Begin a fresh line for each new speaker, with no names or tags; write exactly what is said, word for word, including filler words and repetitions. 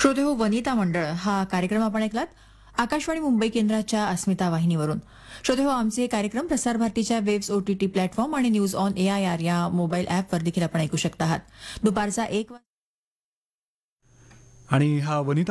श्रोते हो, वनिता मंडळ हा कार्यक्रम आपण ऐकलात आकाशवाणी मुंबई केंद्राच्या अस्मिता वाहिनीवरून. श्रोते हो, आमचे कार्यक्रम प्रसार भारतीच्या वेब्स ओटीटी प्लॅटफॉर्म आणि न्यूज ऑन एआयआर या मोबाईल ॲपवर देखील आपण ऐकू शकता आहात. दुपारचा एक
आणि हा वनिता